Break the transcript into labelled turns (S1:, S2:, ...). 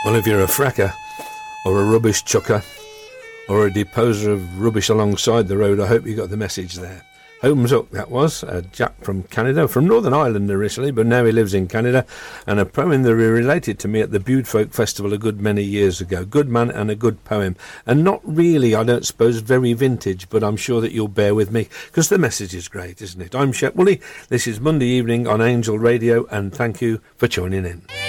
S1: Well, if you're a fracker or a rubbish chucker or a deposer of rubbish alongside the road, I hope you got the message there. Homes Up, that was. Jack from Canada, from Northern Ireland originally, but now he lives in Canada, and a poem that he related to me at the Bude Folk Festival a good many years ago. Good man and a good poem. And not really, I don't suppose, very vintage, but I'm sure that you'll bear with me, because the message is great, isn't it? I'm Shep Woolley. This is Monday evening on Angel Radio, and thank you for tuning in.